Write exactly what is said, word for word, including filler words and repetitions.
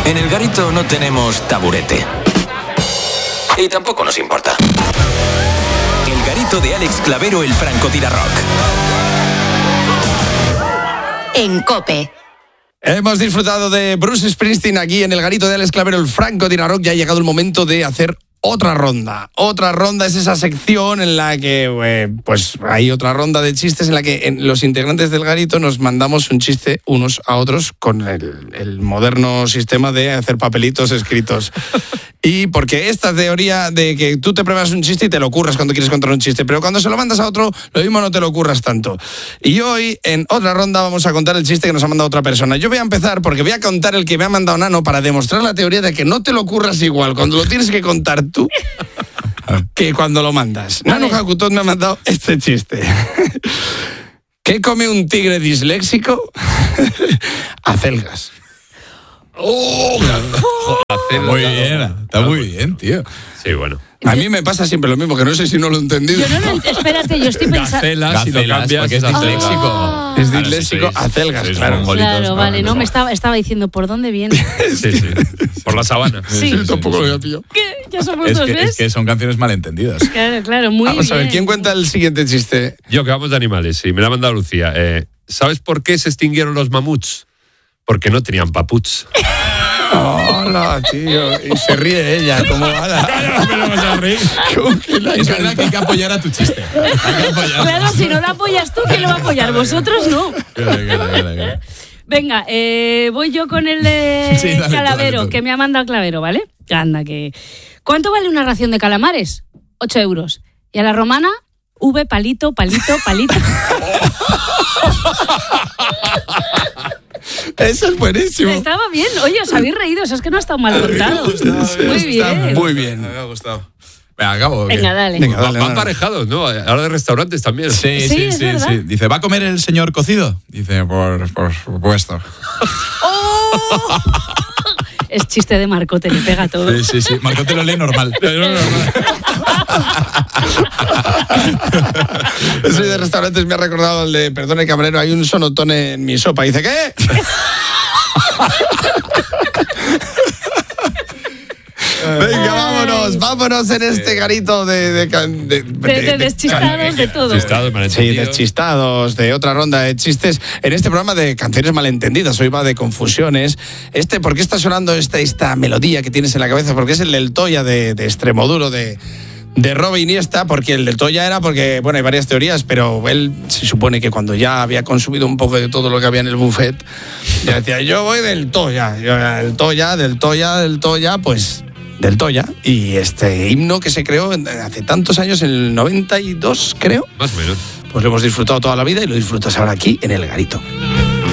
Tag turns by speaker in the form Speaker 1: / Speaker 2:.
Speaker 1: En el Garito no tenemos taburete. Y tampoco nos importa. El Garito de Alex Clavero, el francotirador.
Speaker 2: En COPE.
Speaker 3: Hemos disfrutado de Bruce Springsteen aquí en el Garito de Alex Clavero, el francotirador. Ya ha llegado el momento de hacer otra ronda. Otra ronda es esa sección en la que, eh, pues, hay otra ronda de chistes en la que en los integrantes del Garito nos mandamos un chiste unos a otros con el, el moderno sistema de hacer papelitos escritos. Y porque esta teoría de que tú te pruebas un chiste y te lo curras cuando quieres contar un chiste, pero cuando se lo mandas a otro, lo mismo no te lo curras tanto. Y hoy, en otra ronda, vamos a contar el chiste que nos ha mandado otra persona. Yo voy a empezar porque voy a contar el que me ha mandado Nano para demostrar la teoría de que no te lo curras igual cuando lo tienes que contar tú que cuando lo mandas. Nano Jacutot me ha mandado este chiste. ¿Qué come un tigre disléxico? Acelgas.
Speaker 4: Oh, muy bien, está muy bien, tío.
Speaker 5: Sí, bueno.
Speaker 3: A mí me pasa siempre lo mismo, que no sé si no lo he entendido.
Speaker 2: Yo no lo ent- espérate, yo estoy pensando...
Speaker 5: Gacelas, si lo cambias,
Speaker 4: porque es disléxico.
Speaker 2: Ah.
Speaker 3: Es disléxico, acelgas, claro.
Speaker 2: Claro, vale, no, me estaba, estaba diciendo, ¿por dónde viene?
Speaker 5: Sí, sí. Por la sabana.
Speaker 2: Sí.
Speaker 3: Yo tampoco lo había pillado.
Speaker 2: ¿Qué? Ya somos
Speaker 4: Es
Speaker 2: dos,
Speaker 4: que,
Speaker 2: ¿ves?
Speaker 4: es que son canciones malentendidas.
Speaker 2: Claro, claro, muy
Speaker 3: Vamos a ver,
Speaker 2: bien.
Speaker 3: ¿quién cuenta el siguiente chiste?
Speaker 5: Yo, que vamos de animales, sí, me la ha mandado Lucía. Eh, ¿Sabes por qué se extinguieron los mamuts? Porque no tenían paputs.
Speaker 3: Hola, tío. Y se ríe ella, como ala.
Speaker 5: Me lo vas a reír.
Speaker 4: Es verdad que hay que apoyar a tu chiste. Hay que apoyar.
Speaker 2: Claro, si no lo apoyas tú, ¿quién lo va a apoyar? Vosotros no.
Speaker 4: Claro, claro, claro, claro.
Speaker 2: Venga, eh, voy yo con el de
Speaker 4: Sí, dale tú,
Speaker 2: Calavero,
Speaker 4: dale tú.
Speaker 2: que me ha mandado Clavero, ¿vale? Anda, que... ¿Cuánto vale una ración de calamares? Ocho euros. Y a la romana, V, palito, palito, palito.
Speaker 3: Eso es buenísimo.
Speaker 2: Estaba bien. Oye, os habéis reído, eso es que no ha estado mal contado. Muy
Speaker 3: Está
Speaker 2: bien.
Speaker 3: muy bien.
Speaker 4: Me ha gustado. Venga, acabo. ¿o qué?
Speaker 2: Venga, dale.
Speaker 3: Venga,
Speaker 5: Va-
Speaker 3: dale,
Speaker 5: Van
Speaker 3: Nano.
Speaker 5: parejados, ¿no? Ahora de restaurantes también.
Speaker 4: Sí,
Speaker 2: Sí,
Speaker 4: sí,
Speaker 2: es
Speaker 4: sí,
Speaker 2: verdad.
Speaker 4: sí. Dice, ¿va a comer el señor cocido? Dice, por, por supuesto.
Speaker 2: ¡Oh! Es chiste de Marcote, le pega todo.
Speaker 4: Sí, sí, sí. Marco te lo lee normal.
Speaker 3: Ese de restaurantes me ha recordado el de, perdone camarero, hay un sonotón en mi sopa. Dice, ¿qué? Venga, vámonos, vámonos en este garito de... De, de, de,
Speaker 2: De, de deschistados, de todo.
Speaker 5: Chistados,
Speaker 3: Sí,
Speaker 5: malentendidos.
Speaker 3: deschistados, de otra ronda de chistes. En este programa de canciones malentendidas, hoy va de confusiones. Este, ¿por qué está sonando esta, esta melodía que tienes en la cabeza? Porque es el del Toya de, de Extremoduro, de, de Robe Iniesta, porque el del Toya era porque, bueno, hay varias teorías, pero él se supone que cuando ya había consumido un poco de todo lo que había en el buffet, ya decía, yo voy del Toya, yo, del Toya, del Toya, del Toya, pues... del Toya, y este himno que se creó hace tantos años, en el noventa y dos, creo,
Speaker 5: Más o menos.
Speaker 3: pues lo hemos disfrutado toda la vida y lo disfrutas ahora aquí en el Garito.